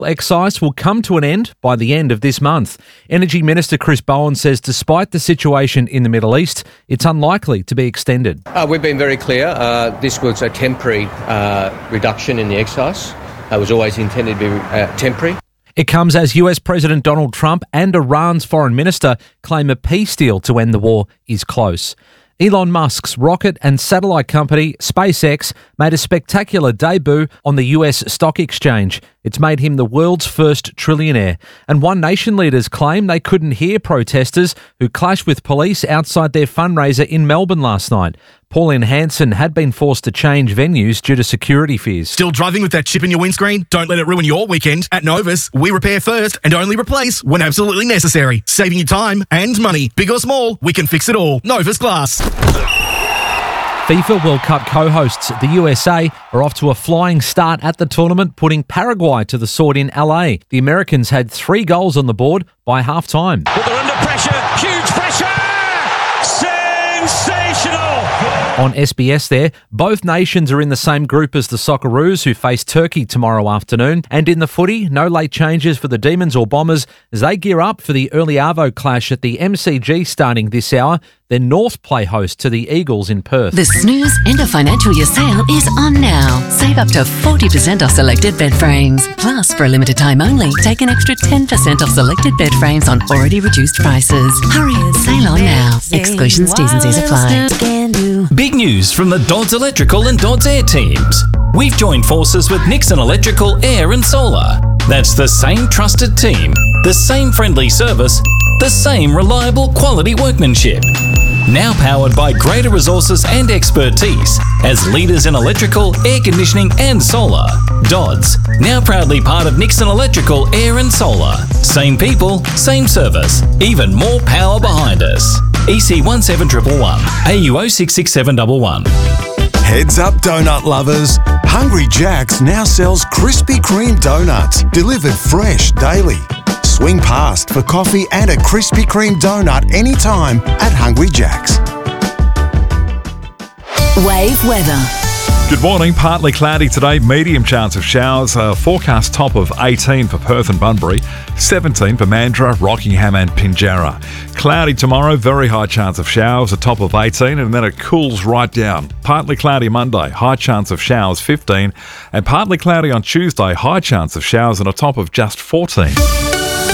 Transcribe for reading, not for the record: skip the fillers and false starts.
Excise will come to an end by the end of this month. Energy Minister Chris Bowen says despite the situation in the Middle East, it's unlikely to be extended. We've been very clear. This was a temporary reduction in the excise. It was always intended to be temporary. It comes as US President Donald Trump and Iran's foreign minister claim a peace deal to end the war is close. Elon Musk's rocket and satellite company, SpaceX, made a spectacular debut on the US stock exchange. It's made him the world's first trillionaire. And One Nation leaders claim they couldn't hear protesters who clashed with police outside their fundraiser in Melbourne last night. Pauline Hanson had been forced to change venues due to security fears. Still driving with that chip in your windscreen? Don't let it ruin your weekend. At Novus, we repair first and only replace when absolutely necessary. Saving you time and money. Big or small, we can fix it all. Novus Glass. FIFA World Cup co-hosts, the USA, are off to a flying start at the tournament, putting Paraguay to the sword in LA. The Americans had 3 goals on the board by half-time. But they're under pressure, huge pressure! Sensational! On SBS there, both nations are in the same group as the Socceroos, who face Turkey tomorrow afternoon. And in the footy, no late changes for the Demons or Bombers as they gear up for the early Arvo clash at the MCG starting this hour. Then North play host to the Eagles in Perth. The Snooze End of Financial Year sale is on now. Save up to 40% off selected bed frames. Plus, for a limited time only, take an extra 10% off selected bed frames on already reduced prices. Hurry, sale on now. Exclusions, T's and C's apply. Big news from the Dodds Electrical and Dodds Air teams. We've joined forces with Nixon Electrical Air and Solar. That's the same trusted team, the same friendly service, the same reliable quality workmanship. Now powered by greater resources and expertise as leaders in electrical, air conditioning and solar. Dodds, now proudly part of Nixon Electrical Air and Solar. Same people, same service, even more power behind us. EC 17111, AU 066711. Heads up, donut lovers. Hungry Jack's now sells Krispy Kreme donuts, delivered fresh daily. Swing past for coffee and a Krispy Kreme donut anytime at Hungry Jack's. Wave weather. Good morning. Partly cloudy today, medium chance of showers. Forecast top of 18 for Perth and Bunbury, 17 for Mandurah, Rockingham and Pinjarra. Cloudy tomorrow, very high chance of showers, a top of 18, and then it cools right down. Partly cloudy Monday, high chance of showers 15, and partly cloudy on Tuesday, high chance of showers and a top of just 14.